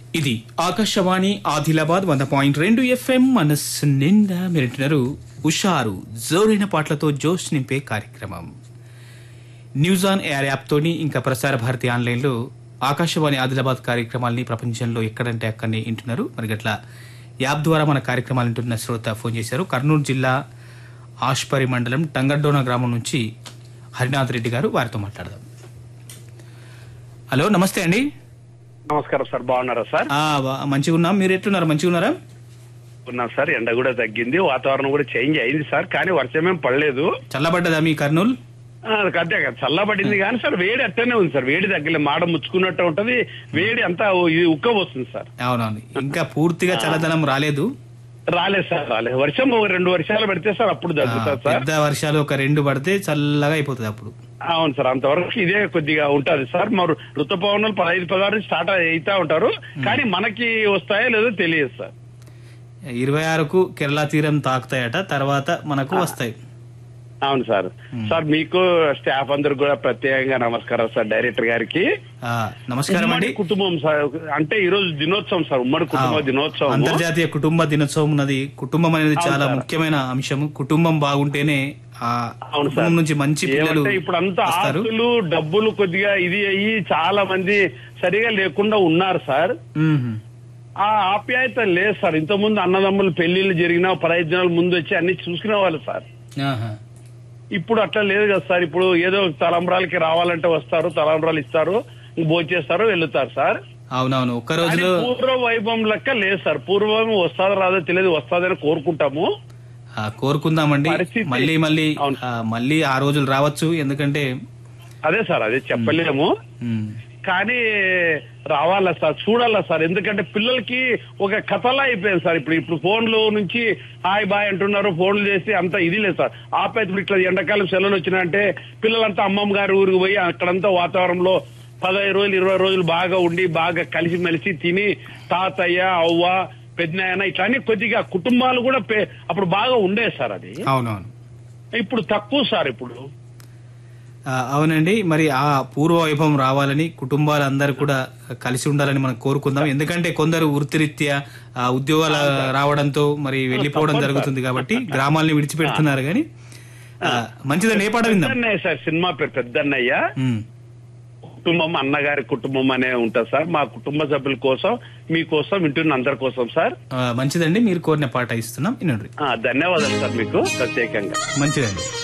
ఇది ఆకాశవాణి ఆదిలాబాద్ 100.2 FM మనస్సు నిండా మీరింటున్నారు ఉషారు జోరైన పాటలతో జోష్ నింపే కార్యక్రమం. న్యూస్ ఆన్ ఎయిర్ యాప్తోని ఇంకా ప్రసార భారతి ఆన్లైన్లో ఆకాశవాణి ఆదిలాబాద్ కార్యక్రమాలని ప్రపంచంలో ఎక్కడంటే అక్కడనే వింటున్నారు. మరి గట్లా యాప్ ద్వారా మన కార్యక్రమాలు వింటున్న శ్రోత ఫోన్ చేశారు. కర్నూలు జిల్లా ఆష్పరి మండలం టంగడ్డోన గ్రామం నుంచి హరినాథ్ రెడ్డి గారు, వారితో మాట్లాడదాం. హలో, నమస్తే అండి. నమస్కారం సార్, బాగున్నారా సార్? మంచిగా ఉన్నాం, మీరు ఎట్లున్నారు? మంచిగా ఉన్నారా? ఉన్నాం సార్. ఎండ కూడా తగ్గింది, వాతావరణం కూడా చేంజ్ అయింది సార్, కానీ వర్షం ఏం పడలేదు. చల్లబడ్డదా మీ కర్నూలు? అదే చల్లబడింది కానీ సార్ వేడి అట్టనే ఉంది సార్. వేడి తగ్గలే, మాడ ముచ్చుకున్నట్టు ఉంటది, వేడి అంతా ఉక్క వస్తుంది సార్. అవునవును, ఇంకా పూర్తిగా చల్లదనం రాలేదు. రాలేదు సార్, రాలేదు. వర్షం 2 వర్షాలు పడితే సార్ అప్పుడు తగ్గుతుంది సార్. పెద్ద వర్షాలు ఒక 2 పడితే చల్లగా అయిపోతుంది అప్పుడు. అవును సార్, అంతవరకు ఇదే కొద్దిగా ఉంటది సార్. మరి ఋతుపవనాలు 15-16 స్టార్ట్ అవుతా ఉంటారు, కానీ మనకి వస్తాయో లేదో తెలియదు సార్. 26కు కేరళ తీరం తాకుతాయట, తర్వాత మనకు వస్తాయి. అవును సార్. సార్ మీకు స్టాఫ్ అందరు కూడా ప్రత్యేకంగా నమస్కారం సార్. డైరెక్టర్ గారికి నమస్కారం అండి. కుటుంబం సార్, అంటే ఈ రోజు దినోత్సవం సార్, ఉమ్మడి కుటుంబ దినోత్సవం, అంతర్జాతీయ కుటుంబ దినోత్సవం ఉన్నది. కుటుంబం అనేది చాలా ముఖ్యమైన అంశం. కుటుంబం బాగుంటేనే కుటుంబం నుంచి మంచి పిల్లలు. ఇప్పుడు అంతా ఆస్తులు డబ్బులు కొద్దిగా ఇది అయ్యి చాలా మంది సరిగా లేకుండా ఉన్నారు సార్. ఆ ఆప్యాయత లేదు సార్. ఇంతకుముందు అన్నదమ్ములు పెళ్లిళ్ళు జరిగినా 15 జనాల ముందు వచ్చి అన్ని చూసుకునే వాళ్ళు సార్. ఇప్పుడు అట్లా లేదు కదా సార్. ఇప్పుడు ఏదో తలంబ్రాలకి రావాలంటే వస్తారు, తలంబ్రాలు ఇస్తారు, భోంచేస్తారు, వెళ్తారు సార్. అవునవును, ఒక్క రోజులో పూర్వ వైభవం లెక్క లేదు సార్. పూర్వం వస్తాదో రాదో తెలియదు, వస్తాదని కోరుకుంటాము, కోరుకుందామండి. మళ్ళీ ఆ రోజులు రావచ్చు. ఎందుకంటే అదే సార్, అదే చెప్పలేము, కానీ రావాలా సార్, చూడాలా సార్. ఎందుకంటే పిల్లలకి ఒక కథలా అయిపోయింది సార్. ఇప్పుడు ఫోన్లు నుంచి హాయ్ బాయ్ అంటున్నారు, ఫోన్లు చేసి అంత ఇది లేదు సార్. ఆపేది ఇట్లా ఎండాకాలం సెలవులు వచ్చినాయంటే పిల్లలంతా అమ్మమ్మ గారి ఊరికి పోయి అక్కడంతా వాతావరణంలో 15 రోజులు 20 రోజులు బాగా ఉండి బాగా కలిసిమెలిసి తిని తాతయ్య అవ్వ పెద్దనాయన ఇట్లా అని కొద్దిగా కుటుంబాలు కూడా అప్పుడు బాగా ఉండేది సార్. అది అవునవును, ఇప్పుడు తక్కువ సార్. ఇప్పుడు అవునండి, మరి ఆ పూర్వ వైభవం రావాలని కుటుంబాలందరూ కూడా కలిసి ఉండాలని మనం కోరుకుందాం. ఎందుకంటే కొందరు వృత్తిరీత్యా ఉద్యోగాలు రావడంతో మరి వెళ్లిపోవడం జరుగుతుంది కాబట్టి గ్రామాలని విడిచిపెడుతున్నారు. కానీ మంచిదని ఏ పాట విందాం సార్? సినిమా పేరు పెద్దన్నయ్య. కుటుంబం అన్నగారి కుటుంబం అనే ఉంటుంది సార్. మా కుటుంబ సభ్యుల కోసం, మీకోసం, వింటున్న అందరి కోసం సార్. మంచిదండి, మీరు కోరిన పాట ఇస్తున్నాం, వినండి. ధన్యవాదాలు సార్ మీకు ప్రత్యేకంగా. మంచిదండి.